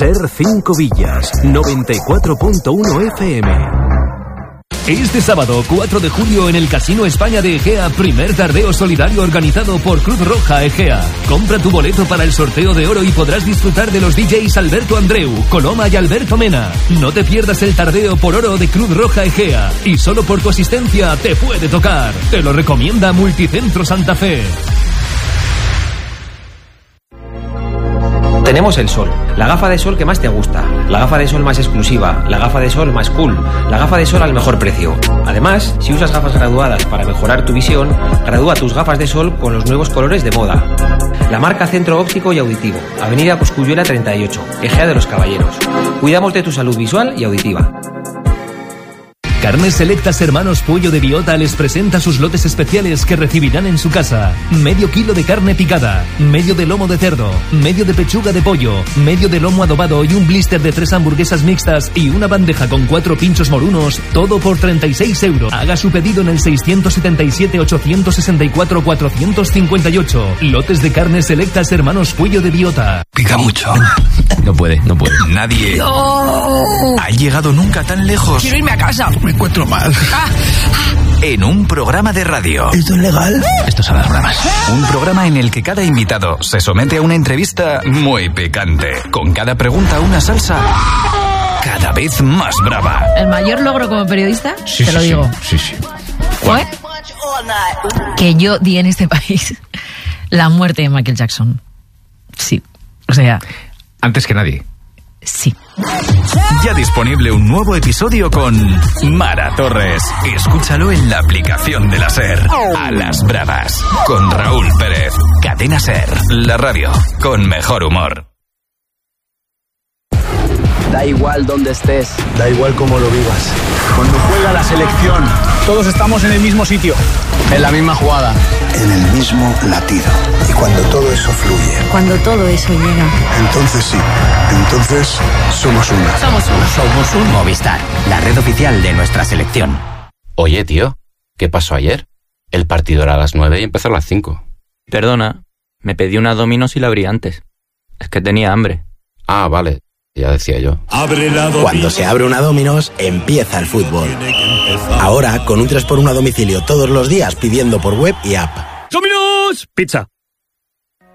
Ser 5 Villas, 94.1 FM. Este sábado 4 de julio en el Casino España de Egea, primer tardeo solidario organizado por Cruz Roja Egea. Compra tu boleto para el sorteo de oro y podrás disfrutar de los DJs Alberto Andreu, Coloma y Alberto Mena. No te pierdas el tardeo por oro de Cruz Roja Egea y solo por tu asistencia te puede tocar. Te lo recomienda Multicentro Santa Fe. Tenemos el sol, la gafa de sol que más te gusta, la gafa de sol más exclusiva, la gafa de sol más cool, la gafa de sol al mejor precio. Además, si usas gafas graduadas para mejorar tu visión, gradúa tus gafas de sol con los nuevos colores de moda. La marca Centro Óptico y Auditivo, Avenida Cosculluela 38, Egea de los Caballeros. Cuidamos de tu salud visual y auditiva. Carnes Selectas Hermanos Puello de Biota les presenta sus lotes especiales que recibirán en su casa. Medio kilo de carne picada, medio de lomo de cerdo, medio de pechuga de pollo, medio de lomo adobado y un blister de 3 hamburguesas mixtas y una bandeja con 4 pinchos morunos, todo por 36 euros. Haga su pedido en el 677-864-458. Lotes de Carnes Selectas Hermanos Puello de Biota. Pica mucho. No puede. Nadie ha llegado nunca tan lejos. Quiero irme a casa. Me encuentro mal. En un programa de radio. ¿Esto es legal? Esto son las bramas. Un programa en el que cada invitado se somete a una entrevista muy picante. Con cada pregunta una salsa cada vez más brava. ¿El mayor logro como periodista? Sí, te lo digo. Sí. ¿Fue? Que yo di en este país la muerte de Michael Jackson. Sí. O sea... Antes que nadie. Sí. Ya disponible un nuevo episodio con Mara Torres. Escúchalo en la aplicación de la SER. A las bravas. Con Raúl Pérez. Cadena SER. La radio con mejor humor. Da igual donde estés. Da igual cómo lo vivas. Cuando juega la selección, todos estamos en el mismo sitio. En la misma jugada. En el mismo latido. Y cuando todo eso fluye. Cuando todo eso llega. Entonces sí. Entonces somos una. Somos un Movistar, la red oficial de nuestra selección. Oye, tío, ¿qué pasó ayer? El partido era a las 9 y empezó a las 5. Perdona, me pedí una Domino's y la abrí antes. Es que tenía hambre. Ah, vale. Ya decía yo. Cuando se abre una Domino's, empieza el fútbol. Ahora, con un 3x1 a domicilio todos los días pidiendo por web y app. ¡Domino's! Pizza.